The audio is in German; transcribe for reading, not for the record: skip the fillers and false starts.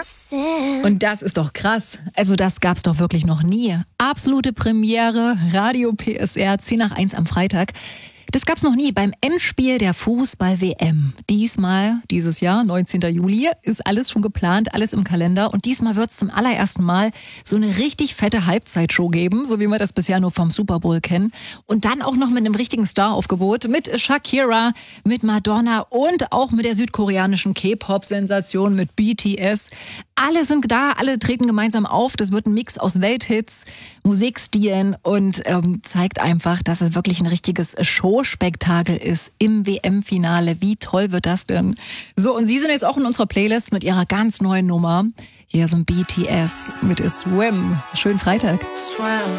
Und das ist doch krass. Also das gab's doch wirklich noch nie. Absolute Premiere, Radio PSR, 10 nach 1 am Freitag. Das gab's noch nie beim Endspiel der Fußball-WM. Dieses Jahr, 19. Juli, ist alles schon geplant, alles im Kalender. Und diesmal wird's zum allerersten Mal so eine richtig fette Halbzeitshow geben, so wie wir das bisher nur vom Super Bowl kennen. Und dann auch noch mit einem richtigen Staraufgebot, mit Shakira, mit Madonna und auch mit der südkoreanischen K-Pop-Sensation, mit BTS. Alle sind da, alle treten gemeinsam auf. Das wird ein Mix aus Welthits, Musikstilen und zeigt einfach, dass es wirklich ein richtiges Showspektakel ist im WM-Finale. Wie toll wird das denn? So, und Sie sind jetzt auch in unserer Playlist mit Ihrer ganz neuen Nummer. Hier sind BTS mit Swim. Schönen Freitag.